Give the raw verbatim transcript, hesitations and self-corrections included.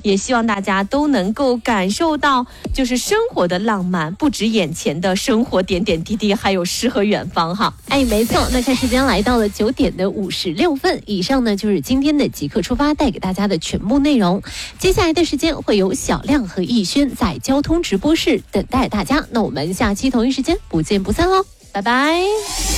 也希望大家都能够感受到就是生活的浪漫，不止眼前的生活点点滴滴，还有诗和远方哈。 哎，没错，那看时间来到了九点的五十六分，以上呢就是今天的即刻出发带给大家的全部内容。接下来的时间会有小亮和逸轩在交通直播室等待大家，那我们下期同一时间不见不散哦，拜拜。